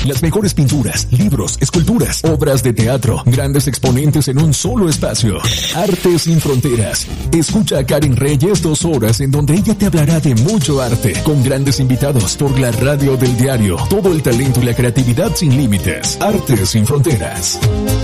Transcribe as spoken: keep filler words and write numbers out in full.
Las mejores pinturas, libros, esculturas, obras de teatro, grandes exponentes en un solo espacio. Arte sin fronteras. Escucha a Karen Reyes dos horas en donde ella te hablará de mucho arte, con grandes invitados por la radio del diario. Todo el talento y la creatividad sin límites. Arte sin fronteras.